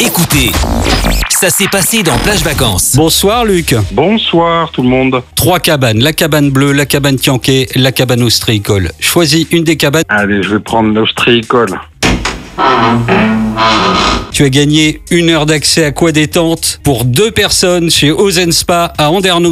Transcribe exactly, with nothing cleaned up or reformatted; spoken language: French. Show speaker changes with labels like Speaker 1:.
Speaker 1: Écoutez, ça s'est passé dans Plage Vacances.
Speaker 2: Bonsoir Luc.
Speaker 3: Bonsoir tout le monde.
Speaker 2: Trois cabanes, la cabane bleue, la cabane Tianquet, la cabane ostréicole. Choisis une des cabanes.
Speaker 3: Allez, je vais prendre l'ostréicole.
Speaker 2: Tu as gagné une heure d'accès à Quoi Détente pour deux personnes chez Ozen Spa à Andernos.